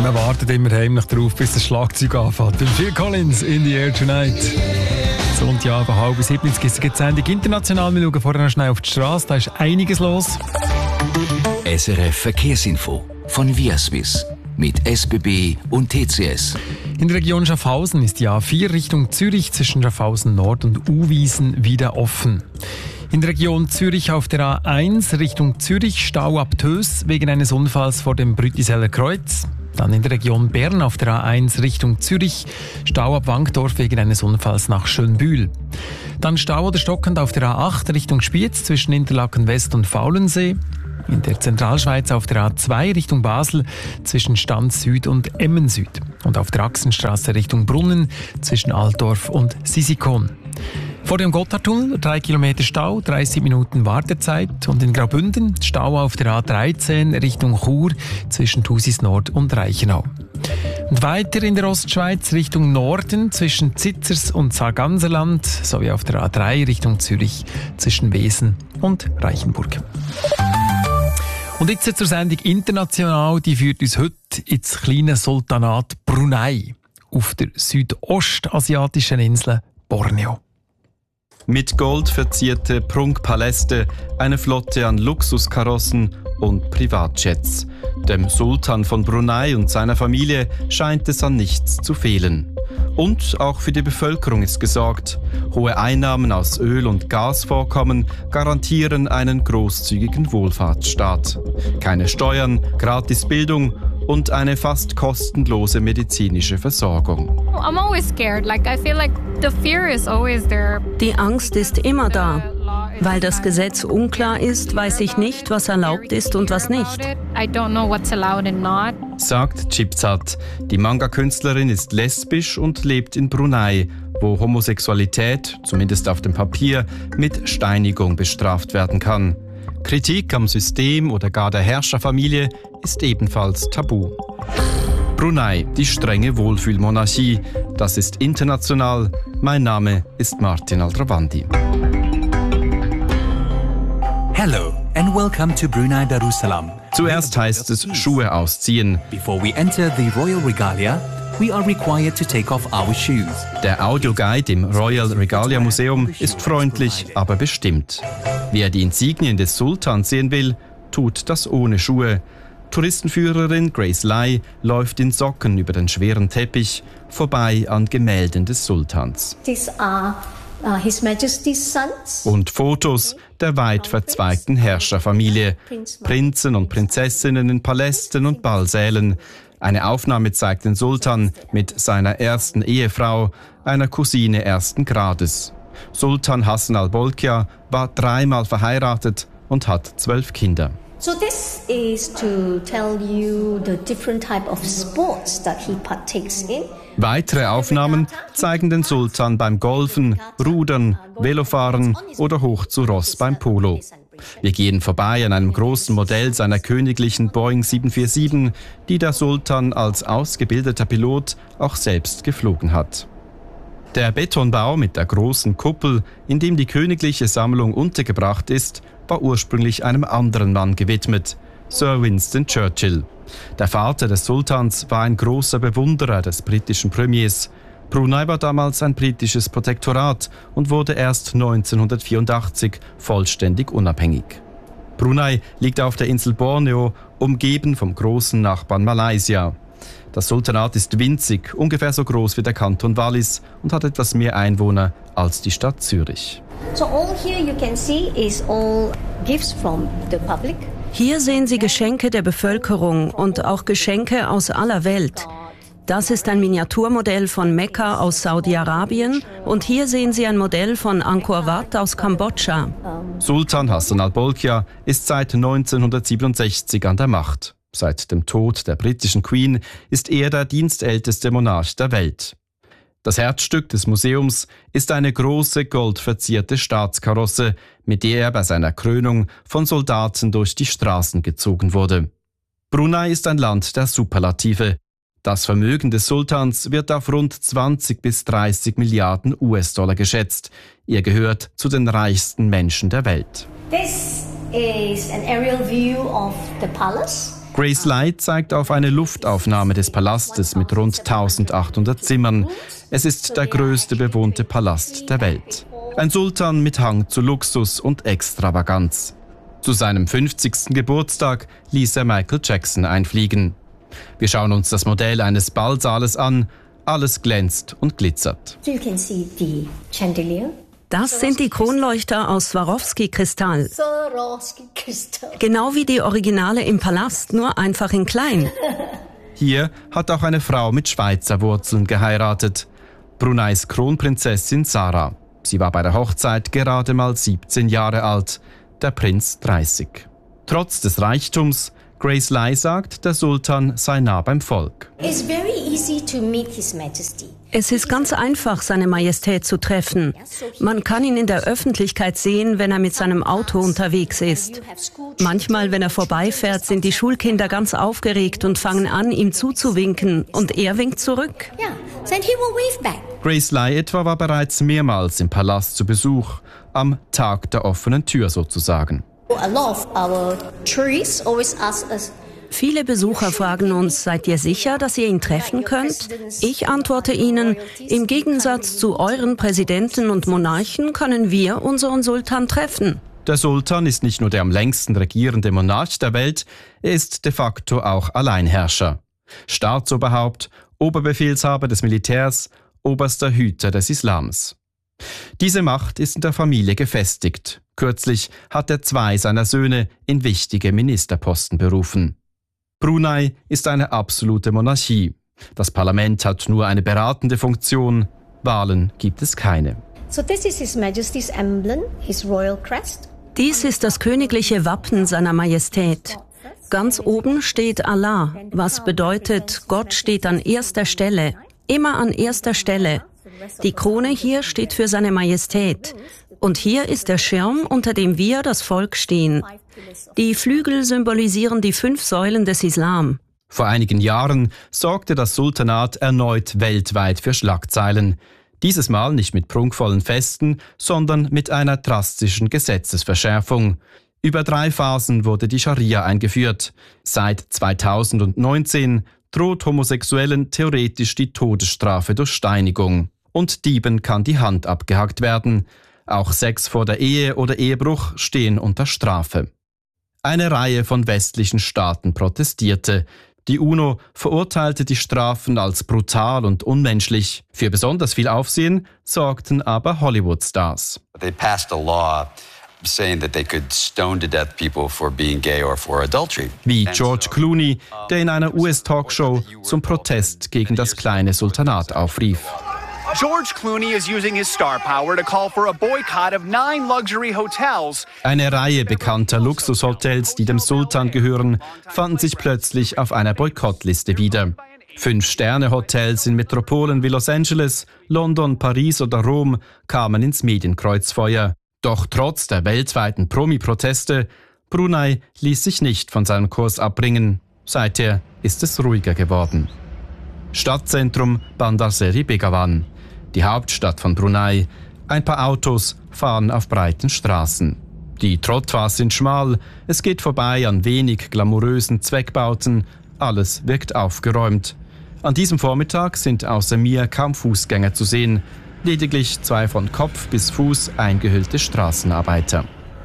Man wartet immer heimlich darauf, bis das Schlagzeug anfängt. Phil Collins, In the Air Tonight. Sonntagabend 6:30 gibt es die Sendung international. Wir schauen vorher noch schnell auf die Straße, da ist einiges los. SRF Verkehrsinfo von Viaswiss mit SBB und TCS. In der Region Schaffhausen ist die A4 Richtung Zürich zwischen Schaffhausen Nord und Uwiesen wieder offen. In der Region Zürich auf der A1 Richtung Zürich Stau ab Töss wegen eines Unfalls vor dem Brütiseller Kreuz. Dann in der Region Bern auf der A1 Richtung Zürich Stau ab Wankdorf wegen eines Unfalls nach Schönbühl. Dann Stau oder stockend auf der A8 Richtung Spiez zwischen Interlaken West und Faulensee. In der Zentralschweiz auf der A2 Richtung Basel zwischen Stanz Süd und Emmen Süd. Und auf der Achsenstraße Richtung Brunnen zwischen Altdorf und Sisikon. Vor dem Gotthardtunnel 3 Kilometer Stau, 30 Minuten Wartezeit. Und in Graubünden Stau auf der A13 Richtung Chur zwischen Thusis Nord und Reichenau. Und weiter in der Ostschweiz Richtung Norden zwischen Zitzers und Sarganserland sowie auf der A3 Richtung Zürich zwischen Wesen und Reichenburg. Und jetzt zur Sendung International, die führt uns heute ins kleine Sultanat Brunei auf der südostasiatischen Insel Borneo. Mit Gold verzierte Prunkpaläste, eine Flotte an Luxuskarossen und Privatjets. Dem Sultan von Brunei und seiner Familie scheint es an nichts zu fehlen. Und auch für die Bevölkerung ist gesorgt. Hohe Einnahmen aus Öl- und Gasvorkommen garantieren einen großzügigen Wohlfahrtsstaat. Keine Steuern, gratis Bildung und eine fast kostenlose medizinische Versorgung. I'm always scared. I feel like the fear is always there. Die Angst ist immer da. Weil das Gesetz unklar ist, weiß ich nicht, was erlaubt ist und was nicht. I don't know what's allowed and not. Sagt Chipzat. Die Manga-Künstlerin ist lesbisch und lebt in Brunei, wo Homosexualität, zumindest auf dem Papier, mit Steinigung bestraft werden kann. Kritik am System oder gar der Herrscherfamilie ist ebenfalls tabu. Brunei, die strenge Wohlfühlmonarchie. Das ist international. Mein Name ist Martin Aldravandi. Hello and welcome to Brunei Darussalam. Zuerst heißt es Schuhe ausziehen. Before we enter the Royal Regalia, we are required to take off our shoes. Der Audioguide im Royal Regalia Museum ist freundlich, aber bestimmt. Wer die Insignien des Sultans sehen will, tut das ohne Schuhe. Touristenführerin Grace Lai läuft in Socken über den schweren Teppich, vorbei an Gemälden des Sultans. These are His Majesty's sons. Und Fotos der weit verzweigten Herrscherfamilie. Prinzen und Prinzessinnen in Palästen und Ballsälen. Eine Aufnahme zeigt den Sultan mit seiner ersten Ehefrau, einer Cousine ersten Grades. Sultan Hassan al-Bolkiah war 3-mal verheiratet und hat 12 Kinder. So this is to tell you the different type of sports that he partakes in. Weitere Aufnahmen zeigen den Sultan beim Golfen, Rudern, Velofahren oder hoch zu Ross beim Polo. Wir gehen vorbei an einem großen Modell seiner königlichen Boeing 747, die der Sultan als ausgebildeter Pilot auch selbst geflogen hat. Der Betonbau mit der großen Kuppel, in dem die königliche Sammlung untergebracht ist, war ursprünglich einem anderen Mann gewidmet, Sir Winston Churchill. Der Vater des Sultans war ein großer Bewunderer des britischen Premiers. Brunei war damals ein britisches Protektorat und wurde erst 1984 vollständig unabhängig. Brunei liegt auf der Insel Borneo, umgeben vom großen Nachbarn Malaysia. Das Sultanat ist winzig, ungefähr so groß wie der Kanton Wallis und hat etwas mehr Einwohner als die Stadt Zürich. So all here you can see is all gifts from the public. Hier sehen Sie Geschenke der Bevölkerung und auch Geschenke aus aller Welt. Das ist ein Miniaturmodell von Mekka aus Saudi-Arabien und hier sehen Sie ein Modell von Angkor Wat aus Kambodscha. Sultan Hassan al-Bolkiah ist seit 1967 an der Macht. Seit dem Tod der britischen Queen ist er der dienstälteste Monarch der Welt. Das Herzstück des Museums ist eine große goldverzierte Staatskarosse, mit der er bei seiner Krönung von Soldaten durch die Straßen gezogen wurde. Brunei ist ein Land der Superlative. Das Vermögen des Sultans wird auf rund 20 bis 30 Milliarden US-Dollar geschätzt. Er gehört zu den reichsten Menschen der Welt. This is an aerial view of the palace. Grace Lai zeigt auf eine Luftaufnahme des Palastes mit rund 1800 Zimmern. Es ist der größte bewohnte Palast der Welt. Ein Sultan mit Hang zu Luxus und Extravaganz. Zu seinem 50. Geburtstag ließ er Michael Jackson einfliegen. Wir schauen uns das Modell eines Ballsaales an. Alles glänzt und glitzert. You can see the chandelier. Das sind die Kronleuchter aus Swarovski-Kristall. Genau wie die Originale im Palast, nur einfach in klein. Hier hat auch eine Frau mit Schweizer Wurzeln geheiratet. Bruneis Kronprinzessin Sarah. Sie war bei der Hochzeit gerade mal 17 Jahre alt, der Prinz 30. Trotz des Reichtums, Grace Lai sagt, der Sultan sei nah beim Volk. It's very easy to meet His Majesty. Es ist ganz einfach, seine Majestät zu treffen. Man kann ihn in der Öffentlichkeit sehen, wenn er mit seinem Auto unterwegs ist. Manchmal, wenn er vorbeifährt, sind die Schulkinder ganz aufgeregt und fangen an, ihm zuzuwinken. Und er winkt zurück. Yeah, then he will wave back. Grace Lai etwa war bereits mehrmals im Palast zu Besuch, am Tag der offenen Tür sozusagen. A lot of our tourists always ask us, Viele Besucher fragen uns, seid ihr sicher, dass ihr ihn treffen könnt? Ich antworte ihnen, im Gegensatz zu euren Präsidenten und Monarchen können wir unseren Sultan treffen. Der Sultan ist nicht nur der am längsten regierende Monarch der Welt, er ist de facto auch Alleinherrscher. Staatsoberhaupt, Oberbefehlshaber des Militärs, oberster Hüter des Islams. Diese Macht ist in der Familie gefestigt. Kürzlich hat er 2 seiner Söhne in wichtige Ministerposten berufen. Brunei ist eine absolute Monarchie. Das Parlament hat nur eine beratende Funktion. Wahlen gibt es keine. so this is His Majesty's emblem, his royal crest. Dies ist das königliche Wappen seiner Majestät. Ganz oben steht Allah, was bedeutet, Gott steht an erster Stelle, immer an erster Stelle. Die Krone hier steht für seine Majestät. Und hier ist der Schirm, unter dem wir, das Volk, stehen. Die Flügel symbolisieren die 5 Säulen des Islam. Vor einigen Jahren sorgte das Sultanat erneut weltweit für Schlagzeilen. Dieses Mal nicht mit prunkvollen Festen, sondern mit einer drastischen Gesetzesverschärfung. Über 3 Phasen wurde die Scharia eingeführt. Seit 2019 droht Homosexuellen theoretisch die Todesstrafe durch Steinigung. Und Dieben kann die Hand abgehackt werden. Auch Sex vor der Ehe oder Ehebruch stehen unter Strafe. Eine Reihe von westlichen Staaten protestierte. Die UNO verurteilte die Strafen als brutal und unmenschlich. Für besonders viel Aufsehen sorgten aber Hollywood-Stars. They passed a law saying that they could stone to death people for being gay or for adultery. Wie George Clooney, der in einer US-Talkshow zum Protest gegen das kleine Sultanat aufrief. George Clooney is using his star power to call for a boycott of 9 luxury hotels. Eine Reihe bekannter Luxushotels, die dem Sultan gehören, fanden sich plötzlich auf einer Boykottliste wieder. 5-Sterne-Hotels in Metropolen wie Los Angeles, London, Paris oder Rom kamen ins Medienkreuzfeuer. Doch trotz der weltweiten Promi-Proteste, Brunei ließ sich nicht von seinem Kurs abbringen. Seither ist es ruhiger geworden. Stadtzentrum Bandar Seri Begawan. Die Hauptstadt von Brunei. Ein paar Autos fahren auf breiten Straßen. Die Trottoirs sind schmal, es geht vorbei an wenig glamourösen Zweckbauten, alles wirkt aufgeräumt. An diesem Vormittag sind außer mir kaum Fußgänger zu sehen, lediglich 2 von Kopf bis Fuß eingehüllte Straßenarbeiter.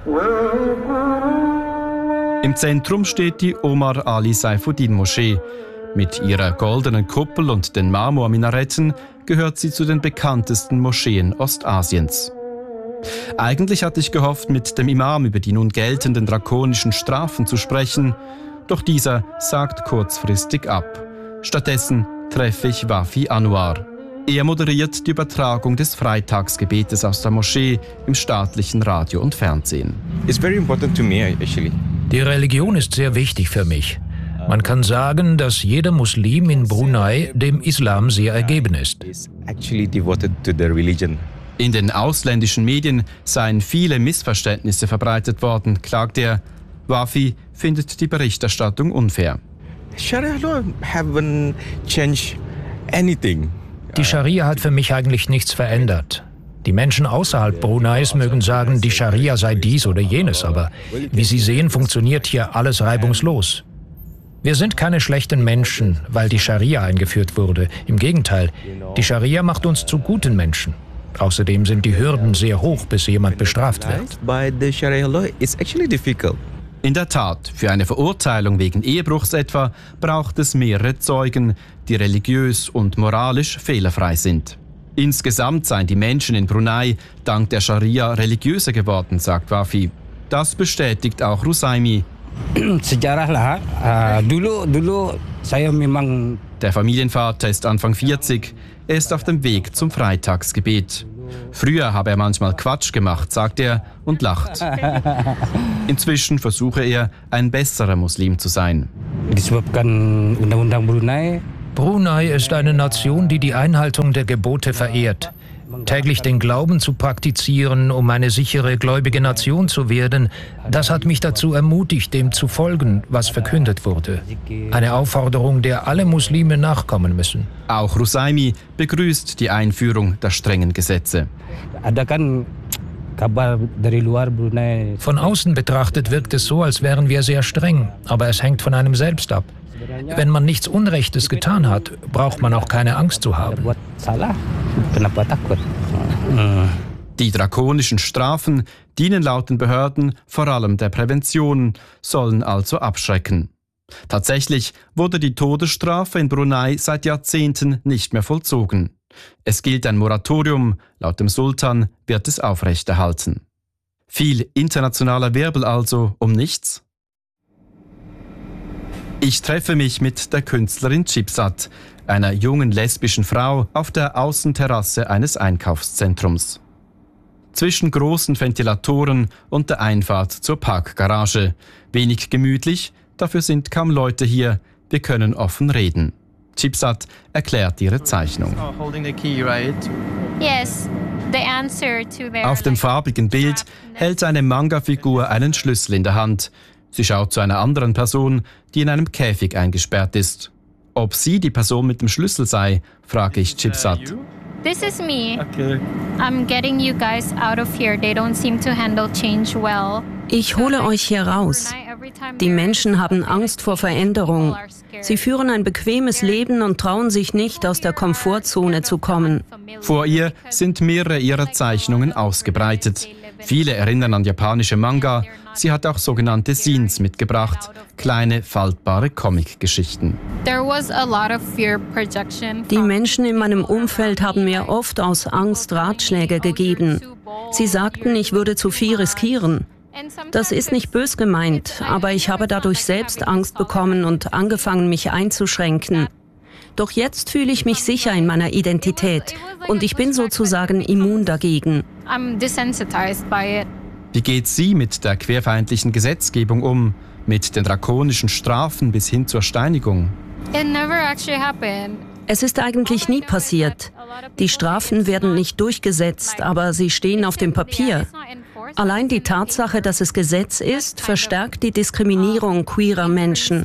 Im Zentrum steht die Omar Ali Saifuddin Moschee. Mit ihrer goldenen Kuppel und den Marmorminaretten gehört sie zu den bekanntesten Moscheen Ostasiens. Eigentlich hatte ich gehofft, mit dem Imam über die nun geltenden drakonischen Strafen zu sprechen, doch dieser sagt kurzfristig ab. Stattdessen treffe ich Wafi Anwar. Er moderiert die Übertragung des Freitagsgebetes aus der Moschee im staatlichen Radio und Fernsehen. It's very important to me, actually. Die Religion ist sehr wichtig für mich. Man kann sagen, dass jeder Muslim in Brunei dem Islam sehr ergeben ist. In den ausländischen Medien seien viele Missverständnisse verbreitet worden, klagt er. Wafi findet die Berichterstattung unfair. Die Scharia hat für mich eigentlich nichts verändert. Die Menschen außerhalb Bruneis mögen sagen, die Scharia sei dies oder jenes, aber wie Sie sehen, funktioniert hier alles reibungslos. Wir sind keine schlechten Menschen, weil die Scharia eingeführt wurde. Im Gegenteil, die Scharia macht uns zu guten Menschen. Außerdem sind die Hürden sehr hoch, bis jemand bestraft wird. In der Tat, für eine Verurteilung wegen Ehebruchs etwa braucht es mehrere Zeugen, die religiös und moralisch fehlerfrei sind. Insgesamt seien die Menschen in Brunei dank der Scharia religiöser geworden, sagt Wafi. Das bestätigt auch Rusaimi. Der Familienvater ist Anfang 40. Er ist auf dem Weg zum Freitagsgebet. Früher habe er manchmal Quatsch gemacht, sagt er und lacht. Inzwischen versuche er, ein besserer Muslim zu sein. Brunei ist eine Nation, die die Einhaltung der Gebote verehrt. Täglich den Glauben zu praktizieren, um eine sichere gläubige Nation zu werden, das hat mich dazu ermutigt, dem zu folgen, was verkündet wurde. Eine Aufforderung, der alle Muslime nachkommen müssen. Auch Rusaimi begrüßt die Einführung der strengen Gesetze. Von außen betrachtet wirkt es so, als wären wir sehr streng, aber es hängt von einem selbst ab. Wenn man nichts Unrechtes getan hat, braucht man auch keine Angst zu haben. Die drakonischen Strafen dienen laut den Behörden vor allem der Prävention, sollen also abschrecken. Tatsächlich wurde die Todesstrafe in Brunei seit Jahrzehnten nicht mehr vollzogen. Es gilt ein Moratorium, laut dem Sultan wird es aufrechterhalten. Viel internationaler Wirbel also um nichts? Ich treffe mich mit der Künstlerin Chipsat, einer jungen lesbischen Frau, auf der Außenterrasse eines Einkaufszentrums. Zwischen großen Ventilatoren und der Einfahrt zur Parkgarage. Wenig gemütlich, dafür sind kaum Leute hier, wir können offen reden. Chipsat erklärt ihre Zeichnung. Auf dem farbigen Bild hält eine Manga-Figur einen Schlüssel in der Hand. Sie schaut zu einer anderen Person, die in einem Käfig eingesperrt ist. Ob sie die Person mit dem Schlüssel sei, frage ich Chipsat. This is me. Okay. I'm getting you guys out of here. They don't seem to handle change well. Ich hole euch hier raus. Die Menschen haben Angst vor Veränderung. Sie führen ein bequemes Leben und trauen sich nicht, aus der Komfortzone zu kommen. Vor ihr sind mehrere ihrer Zeichnungen ausgebreitet. Viele erinnern an japanische Manga. Sie hat auch sogenannte Scenes mitgebracht, kleine faltbare Comic-Geschichten. Die Menschen in meinem Umfeld haben mir oft aus Angst Ratschläge gegeben. Sie sagten, ich würde zu viel riskieren. Das ist nicht bös gemeint, aber ich habe dadurch selbst Angst bekommen und angefangen, mich einzuschränken. Doch jetzt fühle ich mich sicher in meiner Identität und ich bin sozusagen immun dagegen. Wie geht sie mit der queerfeindlichen Gesetzgebung um, mit den drakonischen Strafen bis hin zur Steinigung? Es ist eigentlich nie passiert. Die Strafen werden nicht durchgesetzt, aber sie stehen auf dem Papier. Allein die Tatsache, dass es Gesetz ist, verstärkt die Diskriminierung queerer Menschen.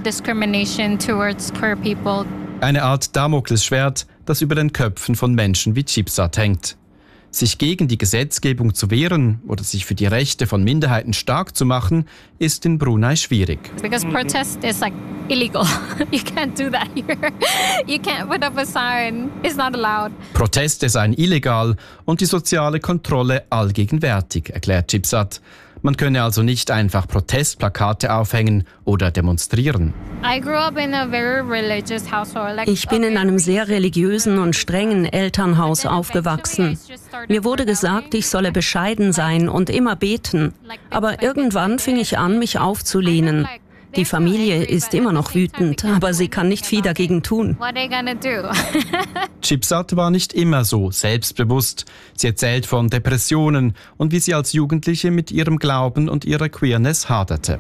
Eine Art Damoklesschwert, das über den Köpfen von Menschen wie Chipsat hängt. Sich gegen die Gesetzgebung zu wehren oder sich für die Rechte von Minderheiten stark zu machen, ist in Brunei schwierig. Because protest is like illegal. You can't do that here. You can't put up a sign. It's not allowed. Proteste seien illegal und die soziale Kontrolle allgegenwärtig, erklärt Chipsat. Man könne also nicht einfach Protestplakate aufhängen oder demonstrieren. Ich bin in einem sehr religiösen und strengen Elternhaus aufgewachsen. Mir wurde gesagt, ich solle bescheiden sein und immer beten. Aber irgendwann fing ich an, mich aufzulehnen. Die Familie ist immer noch wütend, aber sie kann nicht viel dagegen tun. Chipsat war nicht immer so selbstbewusst. Sie erzählt von Depressionen und wie sie als Jugendliche mit ihrem Glauben und ihrer Queerness haderte.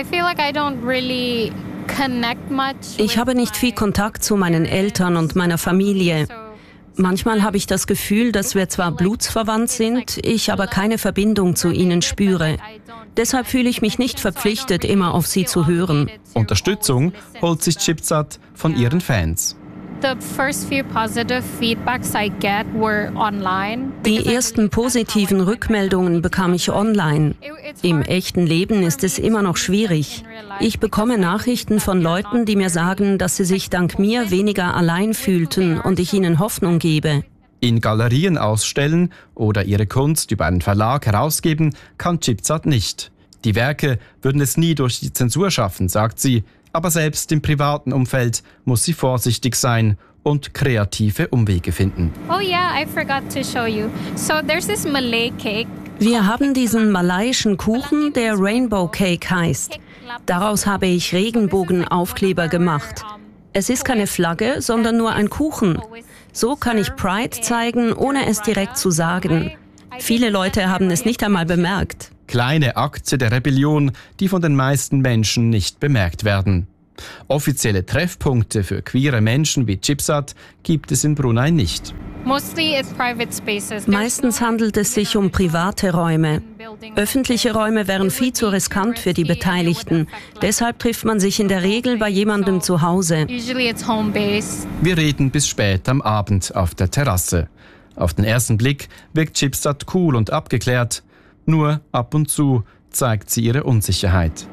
Ich habe nicht viel Kontakt zu meinen Eltern und meiner Familie. Manchmal habe ich das Gefühl, dass wir zwar blutsverwandt sind, ich aber keine Verbindung zu ihnen spüre. Deshalb fühle ich mich nicht verpflichtet, immer auf sie zu hören. Unterstützung holt sich Chipsat von ihren Fans. The first few positive feedbacks I get were online. Die ersten positiven Rückmeldungen bekam ich online. Im echten Leben ist es immer noch schwierig. Ich bekomme Nachrichten von Leuten, die mir sagen, dass sie sich dank mir weniger allein fühlten und ich ihnen Hoffnung gebe. In Galerien ausstellen oder ihre Kunst über einen Verlag herausgeben kann Chipzat nicht. Die Werke würden es nie durch die Zensur schaffen, sagt sie. Aber selbst im privaten Umfeld muss sie vorsichtig sein und kreative Umwege finden. Oh yeah, I forgot to show you. So there's this Malay cake. Wir haben diesen malaiischen Kuchen, der Rainbow Cake heißt. Daraus habe ich Regenbogenaufkleber gemacht. Es ist keine Flagge, sondern nur ein Kuchen. So kann ich Pride zeigen, ohne es direkt zu sagen. Viele Leute haben es nicht einmal bemerkt. Kleine Akte der Rebellion, die von den meisten Menschen nicht bemerkt werden. Offizielle Treffpunkte für queere Menschen wie Chipzat gibt es in Brunei nicht. Meistens handelt es sich um private Räume. Öffentliche Räume wären viel zu riskant für die Beteiligten. Deshalb trifft man sich in der Regel bei jemandem zu Hause. Wir reden bis spät am Abend auf der Terrasse. Auf den ersten Blick wirkt Chipzat cool und abgeklärt. Nur ab und zu zeigt sie ihre Unsicherheit.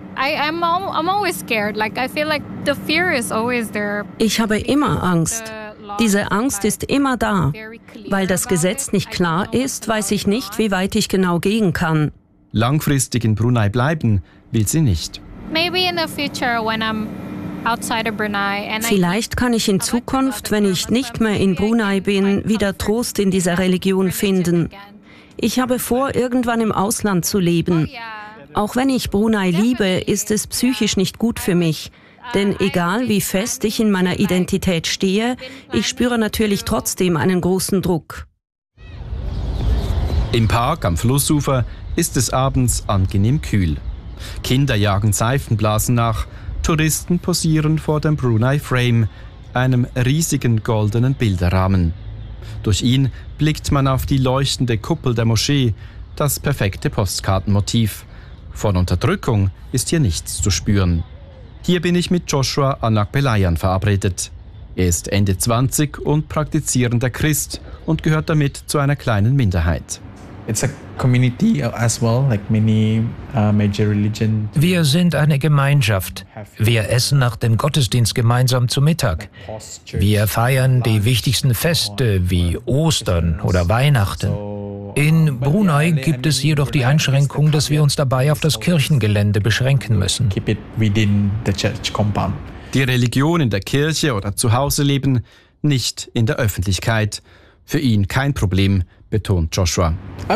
Ich habe immer Angst. Diese Angst ist immer da. Weil das Gesetz nicht klar ist, weiß ich nicht, wie weit ich genau gehen kann. Langfristig in Brunei bleiben will sie nicht. Vielleicht kann ich in Zukunft, wenn ich nicht mehr in Brunei bin, wieder Trost in dieser Religion finden. Ich habe vor, irgendwann im Ausland zu leben. Auch wenn ich Brunei liebe, ist es psychisch nicht gut für mich. Denn egal wie fest ich in meiner Identität stehe, ich spüre natürlich trotzdem einen großen Druck. Im Park am Flussufer ist es abends angenehm kühl. Kinder jagen Seifenblasen nach, Touristen posieren vor dem Brunei Frame, einem riesigen goldenen Bilderrahmen. Durch ihn blickt man auf die leuchtende Kuppel der Moschee, das perfekte Postkartenmotiv. Von Unterdrückung ist hier nichts zu spüren. Hier bin ich mit Joshua Anakbelayan verabredet. Er ist Ende 20 und praktizierender Christ und gehört damit zu einer kleinen Minderheit. It's a community as well, like many major religions. Wir sind eine Gemeinschaft. Wir essen nach dem Gottesdienst gemeinsam zu Mittag. Wir feiern die wichtigsten Feste wie Ostern oder Weihnachten. In Brunei gibt es jedoch die Einschränkung, dass wir uns dabei auf das Kirchengelände beschränken müssen. Keep it within the church compound. Die Religion in der Kirche oder zu Hause leben, nicht in der Öffentlichkeit. Für ihn kein Problem, betont Joshua.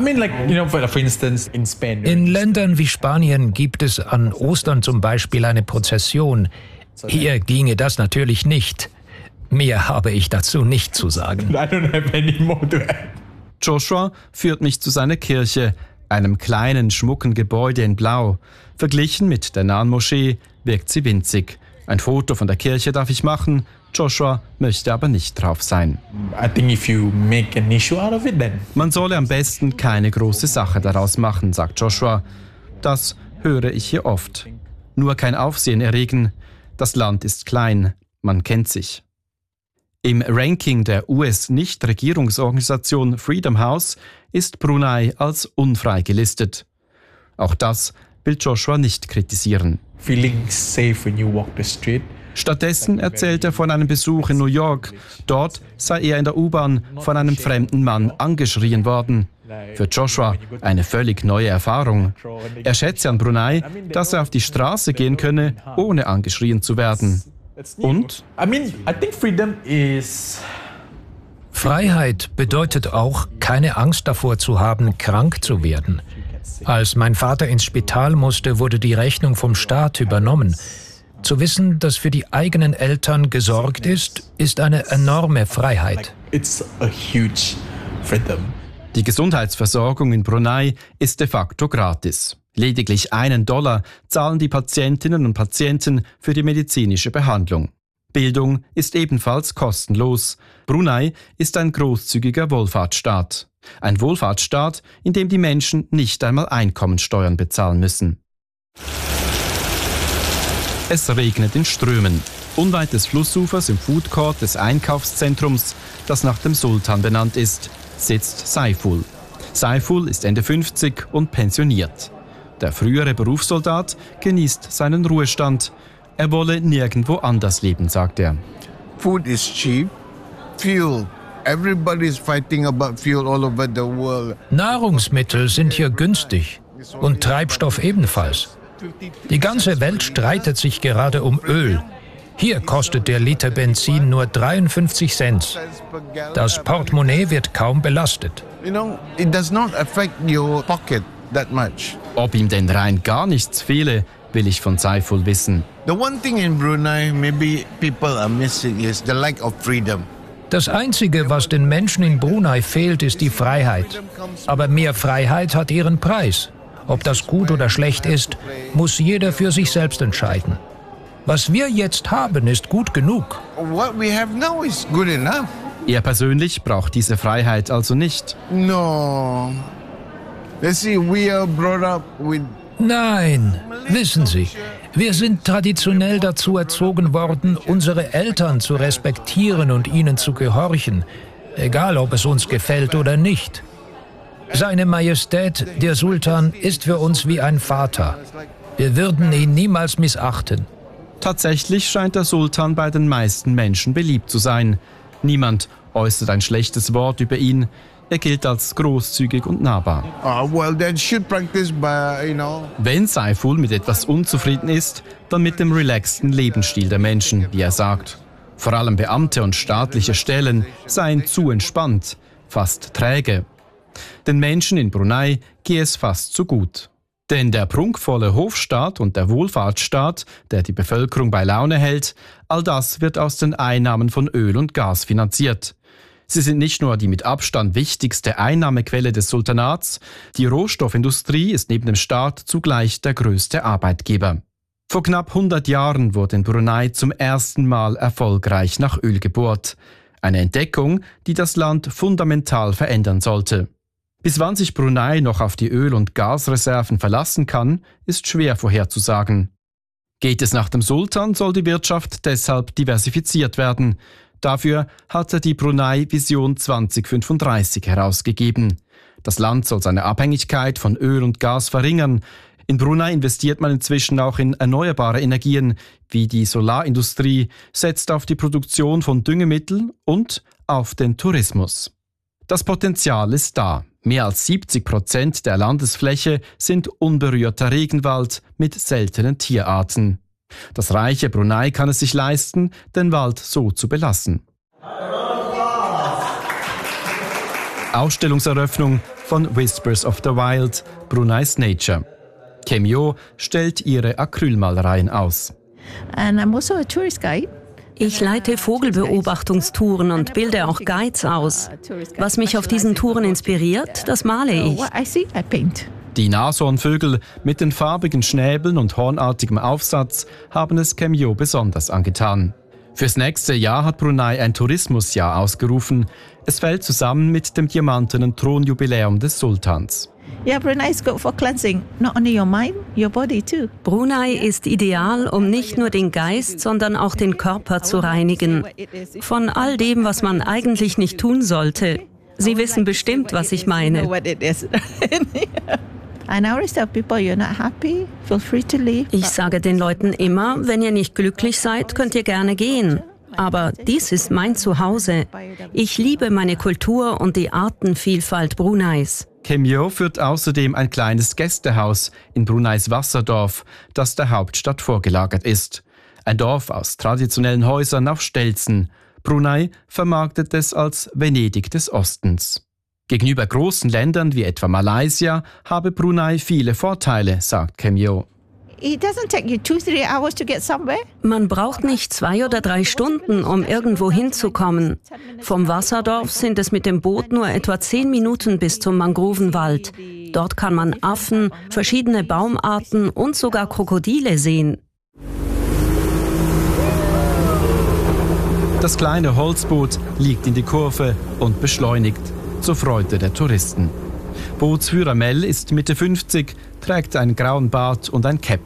For instance, in Spain. In Ländern wie Spanien gibt es an Ostern zum Beispiel eine Prozession. Hier ginge das natürlich nicht. Mehr habe ich dazu nicht zu sagen. I don't have any more to add. Joshua führt mich zu seiner Kirche, einem kleinen, schmucken Gebäude in Blau. Verglichen mit der nahen Moschee wirkt sie winzig. Ein Foto von der Kirche darf ich machen, Joshua möchte aber nicht drauf sein. I think if you make an issue out of it, then. Man solle am besten keine große Sache daraus machen, sagt Joshua. Das höre ich hier oft. Nur kein Aufsehen erregen. Das Land ist klein, man kennt sich. Im Ranking der US-Nichtregierungsorganisation Freedom House ist Brunei als unfrei gelistet. Auch das will Joshua nicht kritisieren. Feeling safe when you walk the street. Stattdessen erzählt er von einem Besuch in New York. Dort sei er in der U-Bahn von einem fremden Mann angeschrien worden. Für Joshua eine völlig neue Erfahrung. Er schätze an Brunei, dass er auf die Straße gehen könne, ohne angeschrien zu werden. Und? I think freedom is... Freiheit bedeutet auch, keine Angst davor zu haben, krank zu werden. Als mein Vater ins Spital musste, wurde die Rechnung vom Staat übernommen. Zu wissen, dass für die eigenen Eltern gesorgt ist, ist eine enorme Freiheit. It's a huge freedom. Die Gesundheitsversorgung in Brunei ist de facto gratis. Lediglich $1 zahlen die Patientinnen und Patienten für die medizinische Behandlung. Bildung ist ebenfalls kostenlos. Brunei ist ein großzügiger Wohlfahrtsstaat. Ein Wohlfahrtsstaat, in dem die Menschen nicht einmal Einkommensteuern bezahlen müssen. Es regnet in Strömen. Unweit des Flussufers im Food Court des Einkaufszentrums, das nach dem Sultan benannt ist, sitzt Saiful. Saiful ist Ende 50 und pensioniert. Der frühere Berufssoldat genießt seinen Ruhestand. Er wolle nirgendwo anders leben, sagt er. Food is cheap. Fuel. Everybody is fighting about fuel all over the world. Nahrungsmittel sind hier günstig und Treibstoff ebenfalls. Die ganze Welt streitet sich gerade um Öl. Hier kostet der Liter Benzin nur 53 Cent. Das Portemonnaie wird kaum belastet. It does not affect your pocket that much. Ob ihm denn rein gar nichts fehle, will ich von Saiful wissen. The one thing in Brunei maybe people are missing is the lack of freedom. Das Einzige, was den Menschen in Brunei fehlt, ist die Freiheit. Aber mehr Freiheit hat ihren Preis. Ob das gut oder schlecht ist, muss jeder für sich selbst entscheiden. Was wir jetzt haben, ist gut genug. What we have now is good enough. Er persönlich braucht diese Freiheit also nicht. No. Let's see, we are brought up with... Nein, wissen Sie, wir sind traditionell dazu erzogen worden, unsere Eltern zu respektieren und ihnen zu gehorchen, egal ob es uns gefällt oder nicht. Seine Majestät, der Sultan, ist für uns wie ein Vater. Wir würden ihn niemals missachten. Tatsächlich scheint der Sultan bei den meisten Menschen beliebt zu sein. Niemand äußert ein schlechtes Wort über ihn. Er gilt als großzügig und nahbar. Wenn Saiful mit etwas unzufrieden ist, dann mit dem relaxten Lebensstil der Menschen, wie er sagt. Vor allem Beamte und staatliche Stellen seien zu entspannt, fast träge. Den Menschen in Brunei gehe es fast zu gut. Denn der prunkvolle Hofstaat und der Wohlfahrtsstaat, der die Bevölkerung bei Laune hält, all das wird aus den Einnahmen von Öl und Gas finanziert. Sie sind nicht nur die mit Abstand wichtigste Einnahmequelle des Sultanats, die Rohstoffindustrie ist neben dem Staat zugleich der größte Arbeitgeber. Vor knapp 100 Jahren wurde in Brunei zum ersten Mal erfolgreich nach Öl gebohrt. Eine Entdeckung, die das Land fundamental verändern sollte. Bis wann sich Brunei noch auf die Öl- und Gasreserven verlassen kann, ist schwer vorherzusagen. Geht es nach dem Sultan, soll die Wirtschaft deshalb diversifiziert werden. Dafür hat er die Brunei Vision 2035 herausgegeben. Das Land soll seine Abhängigkeit von Öl und Gas verringern. In Brunei investiert man inzwischen auch in erneuerbare Energien, wie die Solarindustrie, setzt auf die Produktion von Düngemitteln und auf den Tourismus. Das Potenzial ist da. Mehr als 70% der Landesfläche sind unberührter Regenwald mit seltenen Tierarten. Das reiche Brunei kann es sich leisten, den Wald so zu belassen. Ausstellungseröffnung von Whispers of the Wild, Brunei's Nature. Kemyo stellt ihre Acrylmalereien aus. And I'm also a tourist guide. Ich leite Vogelbeobachtungstouren und bilde auch Guides aus. Was mich auf diesen Touren inspiriert, das male ich. Die Nashornvögel mit den farbigen Schnäbeln und hornartigem Aufsatz haben es Kemyo besonders angetan. Fürs nächste Jahr hat Brunei ein Tourismusjahr ausgerufen. Es fällt zusammen mit dem diamantenen Thronjubiläum des Sultans. Yeah, Brunei is good for cleansing, not only your mind, your body too. Brunei ist ideal, um nicht nur den Geist, sondern auch den Körper zu reinigen. Von all dem, was man eigentlich nicht tun sollte. Sie wissen bestimmt, was ich meine. Ich sage den Leuten immer, wenn ihr nicht glücklich seid, könnt ihr gerne gehen. Aber dies ist mein Zuhause. Ich liebe meine Kultur und die Artenvielfalt Bruneis. Kemyo führt außerdem ein kleines Gästehaus in Bruneis Wasserdorf, das der Hauptstadt vorgelagert ist. Ein Dorf aus traditionellen Häusern auf Stelzen. Brunei vermarktet es als Venedig des Ostens. Gegenüber großen Ländern wie etwa Malaysia habe Brunei viele Vorteile, sagt Kemyo. Man braucht nicht 2 oder 3 Stunden, um irgendwo hinzukommen. Vom Wasserdorf sind es mit dem Boot nur etwa 10 Minuten bis zum Mangrovenwald. Dort kann man Affen, verschiedene Baumarten und sogar Krokodile sehen. Das kleine Holzboot liegt in die Kurve und beschleunigt, zur Freude der Touristen. Bootsführer Mel ist Mitte 50, trägt einen grauen Bart und ein Käppi.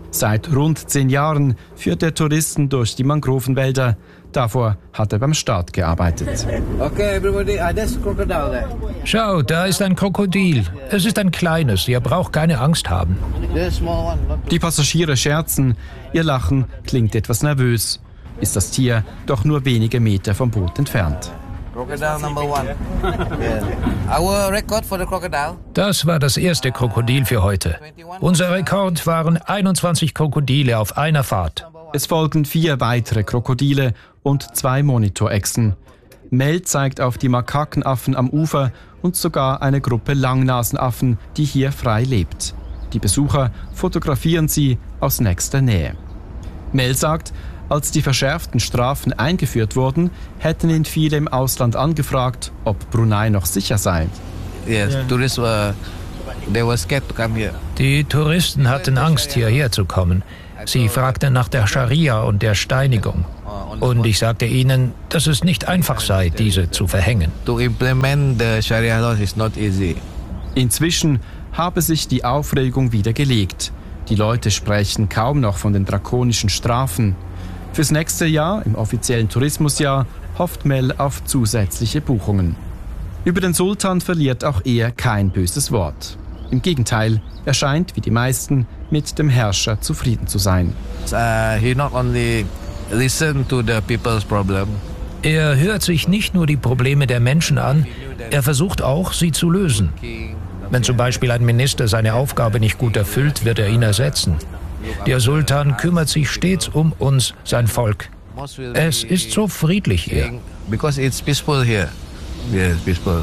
Seit rund 10 Jahren führt er Touristen durch die Mangrovenwälder. Davor hat er beim Staat gearbeitet. Okay, everybody, there's a crocodile there. Schau, da ist ein Krokodil. Es ist ein kleines, ihr braucht keine Angst haben. Die Passagiere scherzen, ihr Lachen klingt etwas nervös. Ist das Tier doch nur wenige Meter vom Boot entfernt. Crocodile number 1. Yeah. Our record for the crocodile. Das war das erste Krokodil für heute. Unser Rekord waren 21 Krokodile auf einer Fahrt. Es folgen 4 weitere Krokodile und 2 Monitorechsen. Mel zeigt auf die Makakenaffen am Ufer und sogar eine Gruppe Langnasenaffen, die hier frei lebt. Die Besucher fotografieren sie aus nächster Nähe. Mel sagt, als die verschärften Strafen eingeführt wurden, hätten ihn viele im Ausland angefragt, ob Brunei noch sicher sei. Yes, tourists they were scared to come here. Die Touristen hatten Angst, hierher zu kommen. Sie fragten nach der Scharia und der Steinigung. Und ich sagte ihnen, dass es nicht einfach sei, diese zu verhängen. To implement the Sharia laws is not easy. Inzwischen habe sich die Aufregung wieder gelegt. Die Leute sprechen kaum noch von den drakonischen Strafen. Fürs nächste Jahr, im offiziellen Tourismusjahr, hofft Mel auf zusätzliche Buchungen. Über den Sultan verliert auch er kein böses Wort. Im Gegenteil, er scheint, wie die meisten, mit dem Herrscher zufrieden zu sein. He not only listen to the people's problem. Er hört sich nicht nur die Probleme der Menschen an, er versucht auch, sie zu lösen. Wenn zum Beispiel ein Minister seine Aufgabe nicht gut erfüllt, wird er ihn ersetzen. Der Sultan kümmert sich stets um uns, sein Volk. Es ist so friedlich hier. Because it's peaceful here. Yes, peaceful.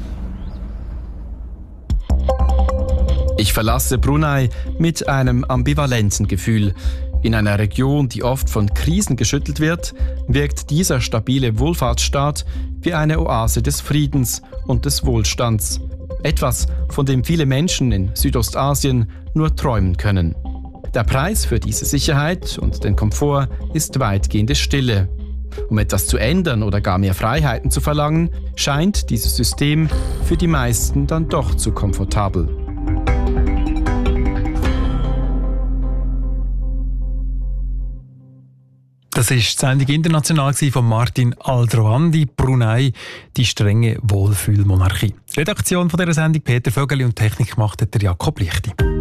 Ich verlasse Brunei mit einem ambivalenten Gefühl. In einer Region, die oft von Krisen geschüttelt wird, wirkt dieser stabile Wohlfahrtsstaat wie eine Oase des Friedens und des Wohlstands. Etwas, von dem viele Menschen in Südostasien nur träumen können. Der Preis für diese Sicherheit und den Komfort ist weitgehende Stille. Um etwas zu ändern oder gar mehr Freiheiten zu verlangen, scheint dieses System für die meisten dann doch zu komfortabel. Das war die Sendung international von Martin Aldrovandi, Brunei, die strenge Wohlfühlmonarchie. Redaktion von dieser Sendung Peter Vögeli und Technik macht der Jakob Lichti.